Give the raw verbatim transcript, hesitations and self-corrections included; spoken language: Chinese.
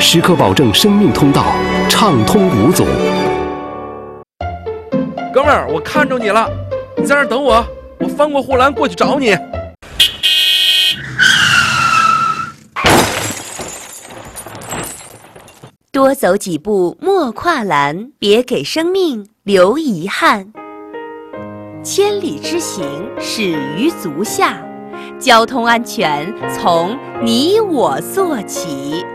时刻保证生命通道畅通无阻。 哥们儿，我看着你了，你在那儿等我，我翻过护栏过去找你。 多走几步莫跨栏，别给生命留遗憾。千里之行始于足下，交通安全从你我做起。